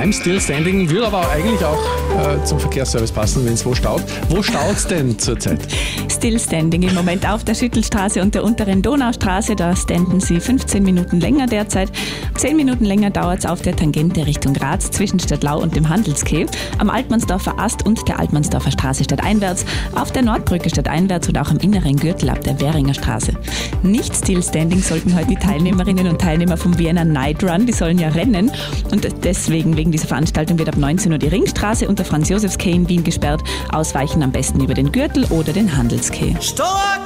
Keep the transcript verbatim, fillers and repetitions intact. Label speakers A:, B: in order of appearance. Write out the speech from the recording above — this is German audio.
A: I'm Still Standing würde aber eigentlich auch äh, zum Verkehrsservice passen, wenn es wo staut. Wo staut's denn zurzeit?
B: Still Standing im Moment auf der Schüttelstraße und der unteren Donaustraße. Da standen Sie fünfzehn Minuten länger derzeit. zehn Minuten länger dauert es auf der Tangente Richtung Graz zwischen Stadtlau und dem Handelskeh. Am Altmannsdorfer Ast und der Altmannsdorfer Straße stadteinwärts. Auf der Nordbrücke stadteinwärts und auch am inneren Gürtel ab der Währinger Straße. Nicht Still Standing sollten heute die Teilnehmerinnen und Teilnehmer vom Vienna Night Run. Die sollen ja rennen. Und deswegen, wegen dieser Veranstaltung, wird ab neunzehn Uhr die Ringstraße und der Franz-Josefs-Quai in Wien gesperrt. Ausweichen am besten über den Gürtel oder den Handelskeh.
C: Estou